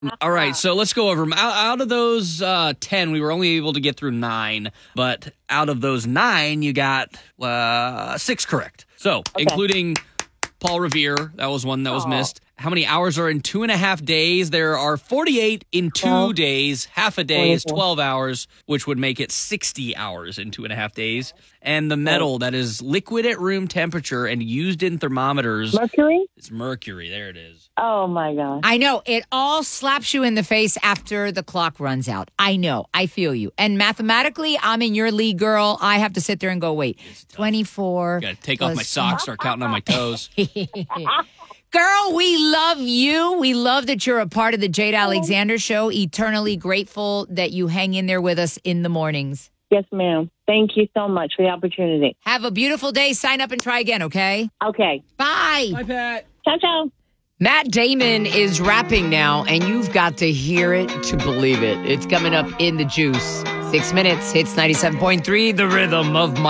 All right, so let's go over them. Out of those 10, we were only able to get through 9. But out of those 9, you got 6 correct. So, including Paul Revere, that was one that was missed. How many hours are in 2.5 days? There are 48 in 2 days. Half a day is 12 hours, which would make it 60 hours in 2.5 days. And the metal that is liquid at room temperature and used in thermometers. Mercury? It's mercury. There it is. Oh, my gosh. I know. It all slaps you in the face after the clock runs out. I know. I feel you. And mathematically, I'm in your league, girl. I have to sit there and go, wait, 24. Got to take off my socks, start counting on my toes. Girl, we love you. We love that you're a part of the Jade Alexander Show. Eternally grateful that you hang in there with us in the mornings. Yes, ma'am. Thank you so much for the opportunity. Have a beautiful day. Sign up and try again, okay? Okay. Bye. Bye, Pat. Ciao, ciao. Matt Damon is rapping now, and you've got to hear it to believe it. It's coming up in the juice. 6 minutes, hits 97.3, the rhythm of my